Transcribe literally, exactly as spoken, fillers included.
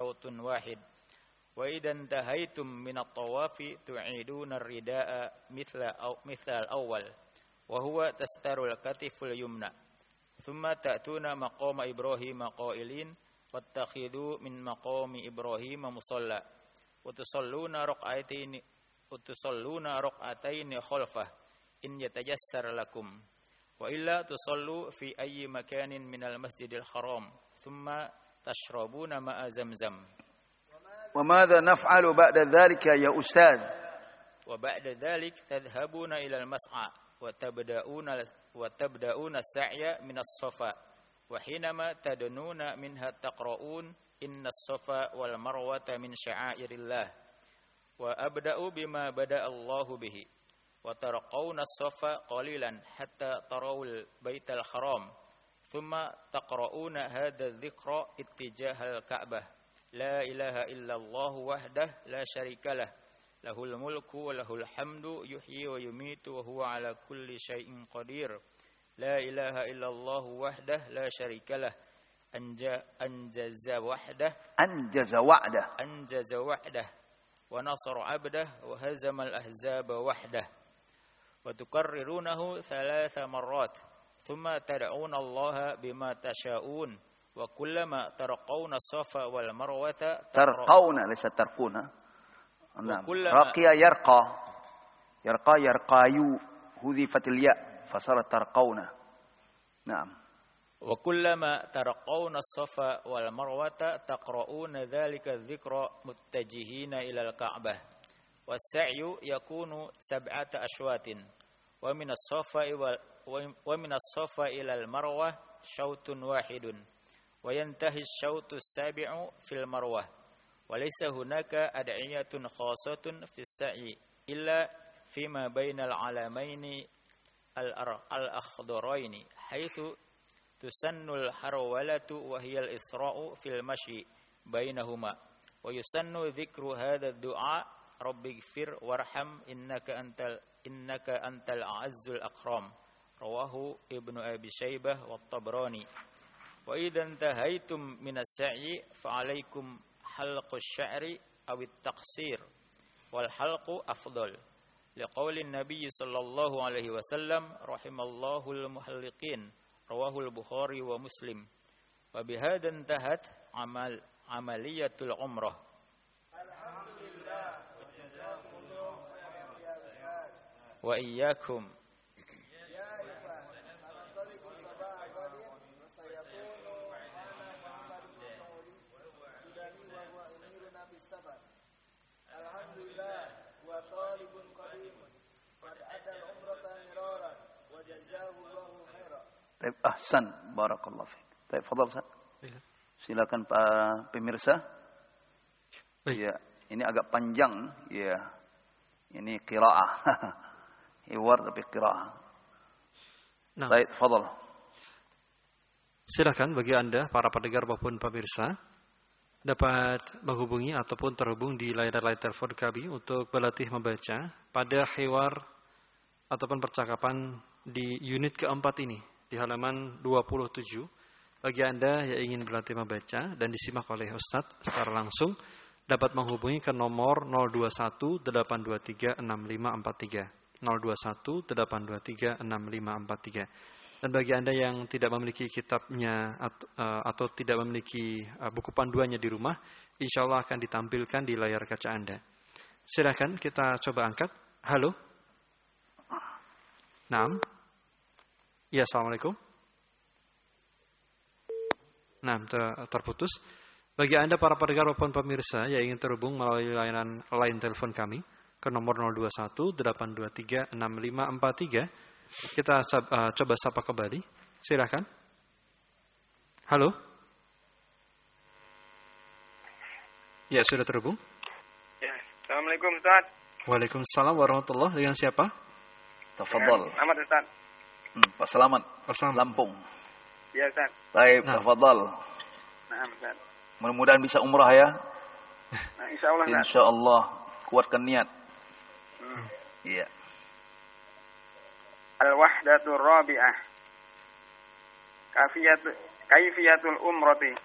شوط واحد وإذا انتهيتم من الطواف تعيدون الرداء مثل أو مثل الأول وهو تستر الكتف اليمنى ثم تأتون مقام إبراهيم قائلين واتخذوا من مقام إبراهيم مصلى وتصلون ركعتين وتصلون ركعتين خلفه إن يتيسر لكم وإلا تصلوا في أي مكان من المسجد الحرام ثم تشربون ماء زمزم. وماذا نفعل بعد ذلك يا أستاذ؟ وبعد ذلك تذهبون إلى المسعى وتبدأون وتبدأون السعي من الصفا وحينما تدنون منها تقرؤون إن الصفا والمروة من شعائر الله وأبدأ بما بدأ الله به وترقون الصفا قليلا حتى تروا البيت الحرام ثم تقرؤون هذا الذكر اتجاه الكعبة لا إله إلا الله وحده لا شريك له له الملك وله الحمد يحيي ويميت وهو على كل شيء قدير لا إله إلا الله وحده لا شريك له أنجز وحده أنجز وعده أنجز وحده ونصر عبده وهزم الأحزاب وحده وتكررونه ثلاث مرات ثم تدعون الله بما تشاءون وكلما ترقون الصفا والمروة ترقون ليس ترقون نعم رقي يرقى يرقى يرقايو حذفت الياء فصارت ترقون نعم وكلما ترقون الصفا والمروة تقرؤون ذلك الذكر متجهين إلى الكعبة والسعي يكون سبعة أشواط ومن الصفا ومن الصفا إلى المروة شوط واحد وينتهي الشوط السابع في المروة وليس هناك أدعية خاصة في السعي إلا فيما بين العلمين الأخضرين حيث تسن الحرولة وهي الإسراء في المشي بينهما ويسن ذكر هذا الدعاء رب اغفر وارحم إنك أنت إنك أنت الأعز الأكرم رواه ابن أبي شيبة والطبراني وإذا انتهيتم من السعي فعليكم حلق الشعر أو التقصير والحلق أفضل لقول النبي صلى الله عليه وسلم رحم الله المحلقين رواه البخاري ومسلم وبهذا انتهت عمل عملية العمرة. الحمد لله وجزاكم الله خيرا يا أستاذ وإياكم. Ahsan, barakallahu fiik. Baik, fadhal Ustaz. Silakan Pak pemirsa. Ya, ini agak panjang ya. Ini qiraah. Hiwar tapi qiraah. Nah. Baik, fadhal. Silakan bagi Anda para pendengar maupun pemirsa dapat menghubungi ataupun terhubung di layar-layar telepon kami untuk berlatih membaca pada hiwar ataupun percakapan di unit keempat ini. Di halaman dua puluh tujuh, bagi Anda yang ingin berlatih membaca dan disimak oleh Ustadz secara langsung, dapat menghubungi ke nomor nol dua satu delapan dua tiga enam lima empat tiga, nol dua satu delapan dua tiga enam lima empat tiga. Dan bagi Anda yang tidak memiliki kitabnya atau, atau tidak memiliki buku panduannya di rumah, insya Allah akan ditampilkan di layar kaca Anda. Silakan kita coba angkat. Halo. Naam. Ya, assalamualaikum. Nah, terputus. Bagi Anda para pendengar maupun pemirsa yang ingin terhubung melalui layanan line telepon kami ke nomor nol dua satu delapan dua tiga enam lima empat tiga, kita uh, coba sapa kembali. Silakan. Halo. Ya, sudah terhubung. Ya, assalamualaikum Ustaz. Waalaikumsalam warahmatullahi wabarakatuh. Dengan siapa? Tafadhal. Ya, Ahmad Ustaz. Hmm, Pak Selamat, Pak Selamat. Lampung. Ya, Ustaz. Baik, nah. Tafadhal. Nah, Ustaz. Mudah-mudahan bisa umrah ya. Nah, insyaallah. Insyaallah, kuatkan niat. Hmm. Iya. Al-wahdatur rabi'ah. Kafiyat kaifiyatul umrati.